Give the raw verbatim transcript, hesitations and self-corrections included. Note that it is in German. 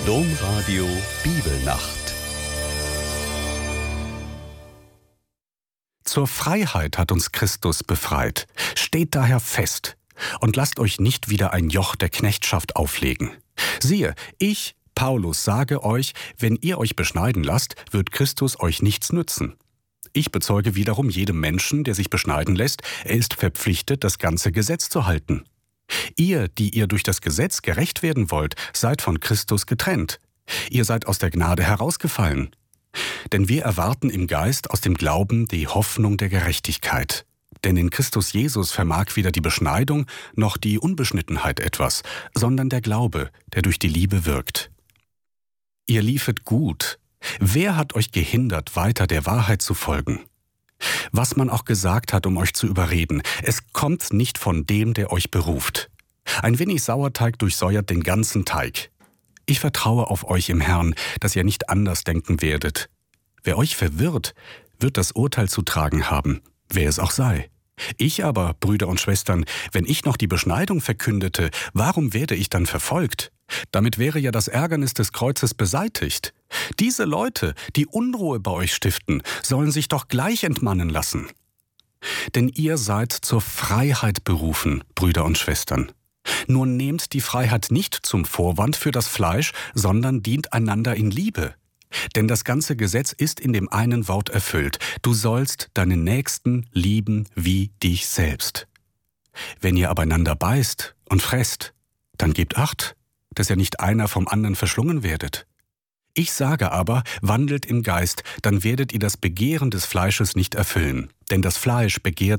Domradio Bibelnacht. Zur Freiheit hat uns Christus befreit. Steht daher fest und lasst euch nicht wieder ein Joch der Knechtschaft auflegen. Siehe, ich, Paulus, sage euch, wenn ihr euch beschneiden lasst, wird Christus euch nichts nützen. Ich bezeuge wiederum jedem Menschen, der sich beschneiden lässt, er ist verpflichtet, das ganze Gesetz zu halten. Ihr, die ihr durch das Gesetz gerecht werden wollt, seid von Christus getrennt. Ihr seid aus der Gnade herausgefallen. Denn wir erwarten im Geist aus dem Glauben die Hoffnung der Gerechtigkeit. Denn in Christus Jesus vermag weder die Beschneidung noch die Unbeschnittenheit etwas, sondern der Glaube, der durch die Liebe wirkt. Ihr liefet gut. Wer hat euch gehindert, weiter der Wahrheit zu folgen? Was man auch gesagt hat, um euch zu überreden, es kommt nicht von dem, der euch beruft. Ein wenig Sauerteig durchsäuert den ganzen Teig. Ich vertraue auf euch im Herrn, dass ihr nicht anders denken werdet. Wer euch verwirrt, wird das Urteil zu tragen haben, wer es auch sei. Ich aber, Brüder und Schwestern, wenn ich noch die Beschneidung verkündete, warum werde ich dann verfolgt? Damit wäre ja das Ärgernis des Kreuzes beseitigt. Diese Leute, die Unruhe bei euch stiften, sollen sich doch gleich entmannen lassen. Denn ihr seid zur Freiheit berufen, Brüder und Schwestern. Nur nehmt die Freiheit nicht zum Vorwand für das Fleisch, sondern dient einander in Liebe. Denn das ganze Gesetz ist in dem einen Wort erfüllt: Du sollst deinen Nächsten lieben wie dich selbst. Wenn ihr aber einander beißt und fresst, dann gebt Acht, dass ihr nicht einer vom anderen verschlungen werdet. Ich sage aber, wandelt im Geist, dann werdet ihr das Begehren des Fleisches nicht erfüllen. Denn das Fleisch begehrt